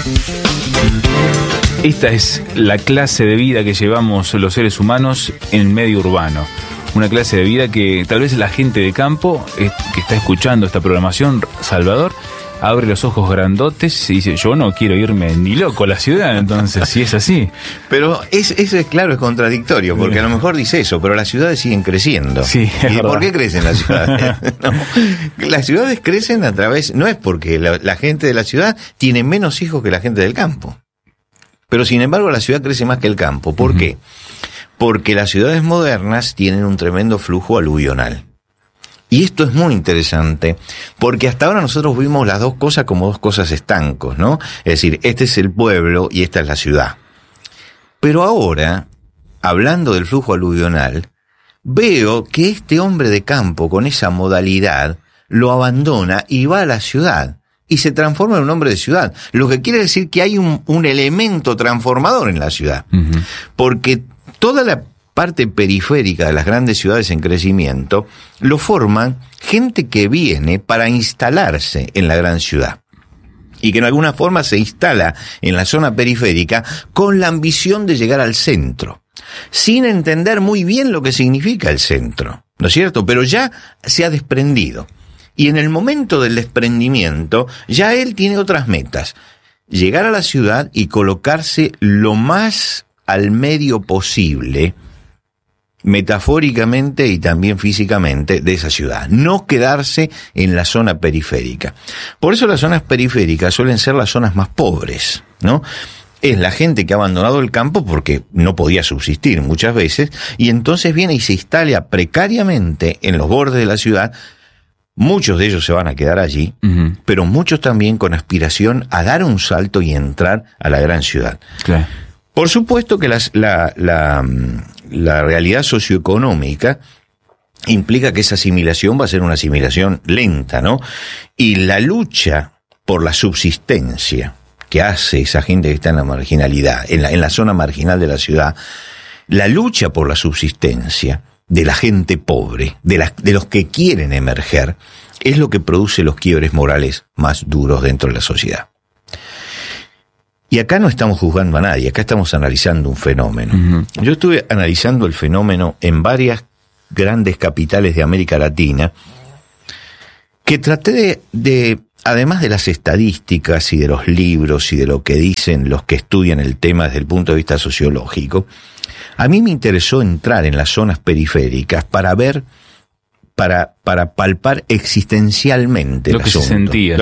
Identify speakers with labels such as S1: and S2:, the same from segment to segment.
S1: Esta es la clase de vida que llevamos los seres humanos en medio urbano. Una clase de vida que tal vez la gente de campo que está escuchando esta programación, Salvador, abre los ojos grandotes y dice, yo no quiero irme ni loco a la ciudad, entonces, si es así.
S2: Pero eso es claro, es contradictorio, porque a lo mejor dice eso, pero las ciudades siguen creciendo.
S1: Sí,
S2: ¿Y por qué crecen las ciudades? No, las ciudades crecen a través, no es porque la gente de la ciudad tiene menos hijos que la gente del campo. Pero sin embargo la ciudad crece más que el campo. ¿Por qué? Porque las ciudades modernas tienen un tremendo flujo aluvional. Y esto es muy interesante, porque hasta ahora nosotros vimos las dos cosas como dos cosas estancos, ¿no? Es decir, este es el pueblo y esta es la ciudad. Pero ahora, hablando del flujo aluvional, veo que este hombre de campo, con esa modalidad, lo abandona y va a la ciudad. Y se transforma en un hombre de ciudad. Lo que quiere decir que hay un elemento transformador en la ciudad. Porque toda la parte periférica de las grandes ciudades en crecimiento lo forman gente que viene para instalarse en la gran ciudad. Y que en alguna forma se instala en la zona periférica con la ambición de llegar al centro, sin entender muy bien lo que significa el centro, ¿no es cierto? Pero ya se ha desprendido. Y en el momento del desprendimiento, ya él tiene otras metas. Llegar a la ciudad y colocarse lo más al medio posible, metafóricamente y también físicamente, de esa ciudad. No quedarse en la zona periférica. Por eso las zonas periféricas suelen ser las zonas más pobres, ¿no? Es la gente que ha abandonado el campo porque no podía subsistir muchas veces, y entonces viene y se instala precariamente en los bordes de la ciudad. Muchos de ellos se van a quedar allí, pero muchos también con aspiración a dar un salto y entrar a la gran ciudad. Claro. Por supuesto que la realidad socioeconómica implica que esa asimilación va a ser una asimilación lenta, ¿no? Y la lucha por la subsistencia que hace esa gente que está en la marginalidad, en la zona marginal de la ciudad, la lucha por la subsistencia de la gente pobre, de los que quieren emerger, es lo que produce los quiebres morales más duros dentro de la sociedad. Y acá no estamos juzgando a nadie, acá estamos analizando un fenómeno. Yo estuve analizando el fenómeno en varias grandes capitales de América Latina, que traté de además de las estadísticas y de los libros y de lo que dicen los que estudian el tema desde el punto de vista sociológico, a mí me interesó entrar en las zonas periféricas para ver, para palpar existencialmente
S1: lo que se sentía.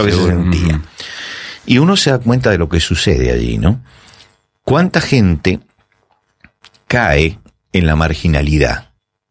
S2: Y uno se da cuenta de lo que sucede allí, ¿no? ¿Cuánta gente cae en la marginalidad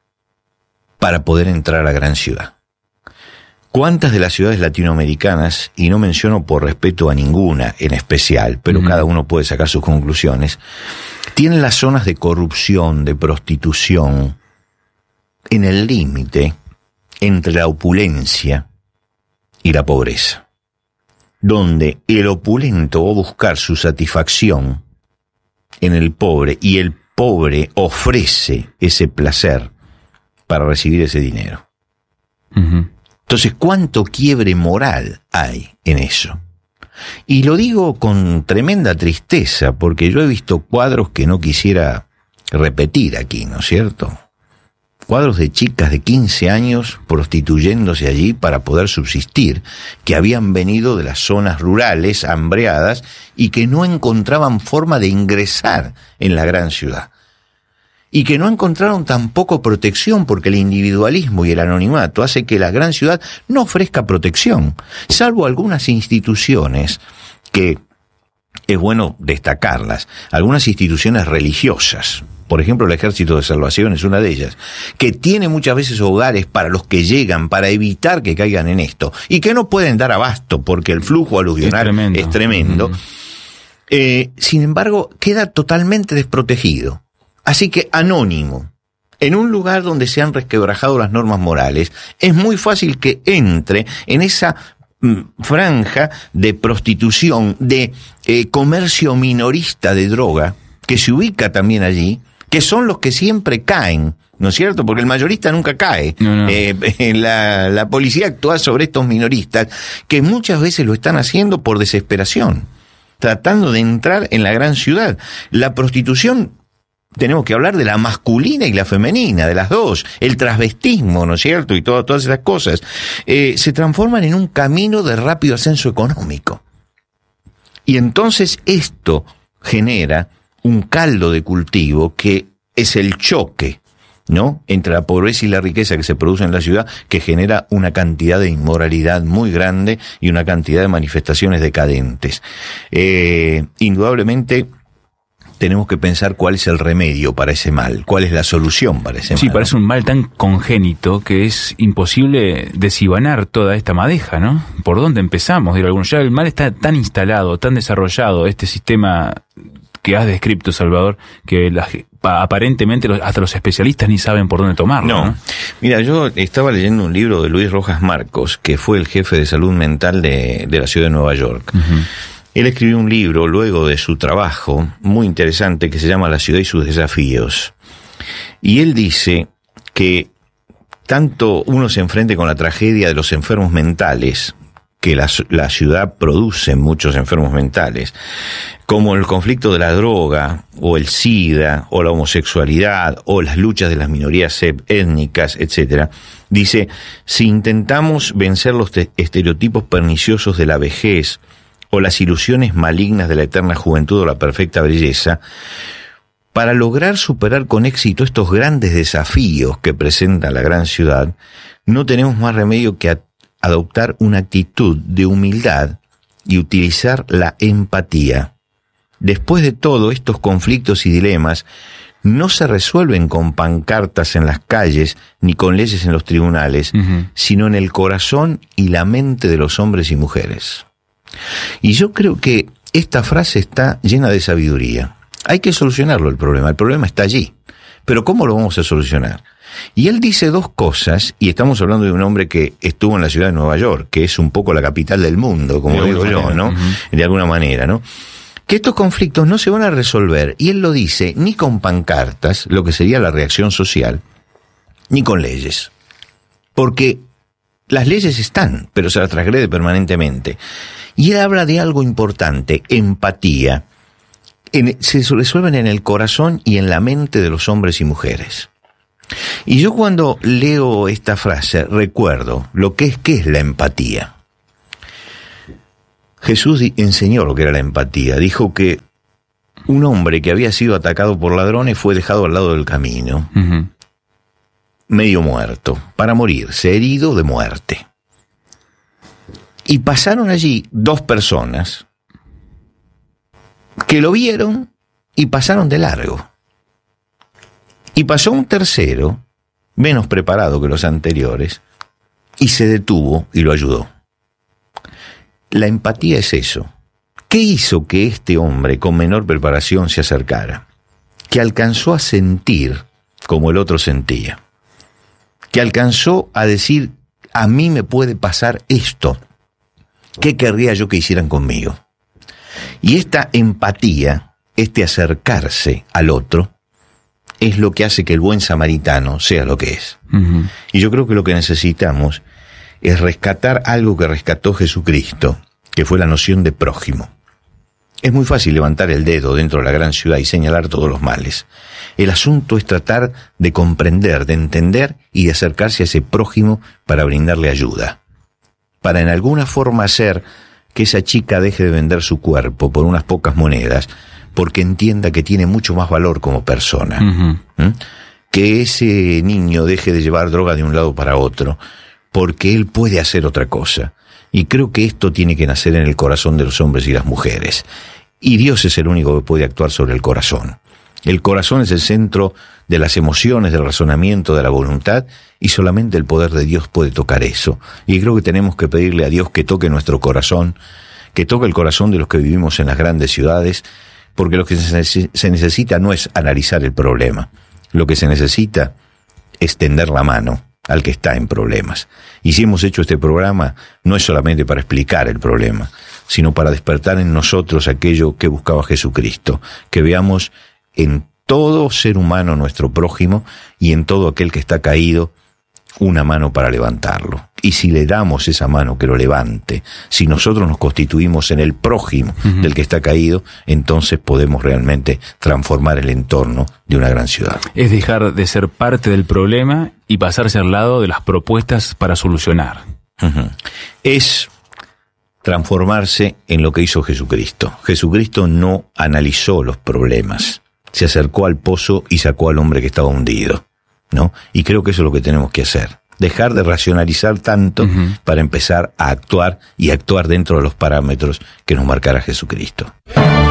S2: para poder entrar a la gran ciudad? ¿Cuántas de las ciudades latinoamericanas, y no menciono por respeto a ninguna en especial, pero cada uno puede sacar sus conclusiones, tienen las zonas de corrupción, de prostitución, en el límite entre la opulencia y la pobreza? Donde el opulento va a buscar su satisfacción en el pobre y el pobre ofrece ese placer para recibir ese dinero. Entonces, ¿cuánto quiebre moral hay en eso? Y lo digo con tremenda tristeza, porque yo he visto cuadros que no quisiera repetir aquí, ¿no es cierto? Cuadros de chicas de 15 años prostituyéndose allí para poder subsistir, que habían venido de las zonas rurales, hambreadas, y que no encontraban forma de ingresar en la gran ciudad. Y que no encontraron tampoco protección, porque el individualismo y el anonimato hace que la gran ciudad no ofrezca protección, salvo algunas instituciones que es bueno destacarlas, algunas instituciones religiosas. Por ejemplo, el Ejército de Salvación es una de ellas, que tiene muchas veces hogares para los que llegan, para evitar que caigan en esto, y que no pueden dar abasto porque el flujo aluvional es tremendo. Sin embargo, queda totalmente desprotegido. Así que anónimo, en un lugar donde se han resquebrajado las normas morales, es muy fácil que entre en esa franja de prostitución, de comercio minorista de droga, que se ubica también allí, que son los que siempre caen, ¿no es cierto? Porque el mayorista nunca cae. No. La policía actúa sobre estos minoristas, que muchas veces lo están haciendo por desesperación. tratando de entrar en la gran ciudad. La prostitución, tenemos que hablar de la masculina y la femenina, de las dos, el transvestismo, ¿no es cierto?, y todas esas cosas, se transforman en un camino de rápido ascenso económico. Y entonces esto genera un caldo de cultivo que es el choque, ¿no?, entre la pobreza y la riqueza que se produce en la ciudad, que genera una cantidad de inmoralidad muy grande y una cantidad de manifestaciones decadentes. Indudablemente tenemos que pensar cuál es el remedio para ese mal, cuál es la solución para ese mal.
S1: Sí, parece un mal tan congénito que es imposible deshibanar toda esta madeja, ¿no? ¿Por dónde empezamos? Ya el mal está tan instalado, tan desarrollado, este sistema que has descrito, Salvador, que aparentemente hasta los especialistas ni saben por dónde tomarlo. ¿No?
S2: Mira, yo estaba leyendo un libro de Luis Rojas Marcos, que fue el jefe de salud mental de la ciudad de Nueva York. Uh-huh. Él escribió un libro luego de su trabajo muy interesante que se llama La ciudad y sus desafíos. Y él dice que tanto uno se enfrente con la tragedia de los enfermos mentales, que la ciudad produce muchos enfermos mentales, como el conflicto de la droga, o el SIDA, o la homosexualidad, o las luchas de las minorías étnicas, etc. Dice, si intentamos vencer los estereotipos perniciosos de la vejez, o las ilusiones malignas de la eterna juventud o la perfecta belleza, para lograr superar con éxito estos grandes desafíos que presenta la gran ciudad, no tenemos más remedio que adoptar una actitud de humildad y utilizar la empatía. Después de todo, estos conflictos y dilemas no se resuelven con pancartas en las calles ni con leyes en los tribunales, uh-huh, sino en el corazón y la mente de los hombres y mujeres. Y yo creo que esta frase está llena de sabiduría. Hay que solucionarlo el problema está allí. Pero ¿cómo lo vamos a solucionar? Y él dice dos cosas, y estamos hablando de un hombre que estuvo en la ciudad de Nueva York, que es un poco la capital del mundo, como digo yo, ¿no? Uh-huh. De alguna manera, ¿no? Que estos conflictos no se van a resolver, y él lo dice, ni con pancartas, lo que sería la reacción social, ni con leyes. Porque las leyes están, pero se las transgrede permanentemente. Y él habla de algo importante, empatía. Se resuelven en el corazón y en la mente de los hombres y mujeres. Y yo cuando leo esta frase recuerdo qué es la empatía. Jesús enseñó lo que era la empatía. Dijo que un hombre que había sido atacado por ladrones fue dejado al lado del camino, uh-huh, medio muerto, para morirse, herido de muerte. Y pasaron allí dos personas que lo vieron y pasaron de largo. Y pasó un tercero, menos preparado que los anteriores, y se detuvo y lo ayudó. La empatía es eso. ¿Qué hizo que este hombre con menor preparación se acercara? Que alcanzó a sentir como el otro sentía. Que alcanzó a decir, a mí me puede pasar esto. ¿Qué querría yo que hicieran conmigo? Y esta empatía, este acercarse al otro, es lo que hace que el buen samaritano sea lo que es. Uh-huh. Y yo creo que lo que necesitamos es rescatar algo que rescató Jesucristo, que fue la noción de prójimo. Es muy fácil levantar el dedo dentro de la gran ciudad y señalar todos los males. El asunto es tratar de comprender, de entender y de acercarse a ese prójimo para brindarle ayuda. Para en alguna forma hacer que esa chica deje de vender su cuerpo por unas pocas monedas, porque entienda que tiene mucho más valor como persona. Uh-huh. Que ese niño deje de llevar droga de un lado para otro, porque él puede hacer otra cosa. Y creo que esto tiene que nacer en el corazón de los hombres y las mujeres. Y Dios es el único que puede actuar sobre el corazón. El corazón es el centro de las emociones, del razonamiento, de la voluntad, y solamente el poder de Dios puede tocar eso. Y creo que tenemos que pedirle a Dios que toque nuestro corazón, que toque el corazón de los que vivimos en las grandes ciudades, porque lo que se necesita no es analizar el problema. Lo que se necesita es tender la mano al que está en problemas. Y si hemos hecho este programa, no es solamente para explicar el problema, sino para despertar en nosotros aquello que buscaba Jesucristo, que veamos en todo ser humano nuestro prójimo y en todo aquel que está caído una mano para levantarlo. Y si le damos esa mano que lo levante, si nosotros nos constituimos en el prójimo del que está caído, entonces podemos realmente transformar el entorno de una gran ciudad.
S1: Es dejar de ser parte del problema y pasarse al lado de las propuestas para solucionar.
S2: Es transformarse en lo que hizo Jesucristo. Jesucristo no analizó los problemas, se acercó al pozo y sacó al hombre que estaba hundido, ¿no? Y creo que eso es lo que tenemos que hacer. Dejar de racionalizar tanto para empezar a actuar y actuar dentro de los parámetros que nos marcará Jesucristo.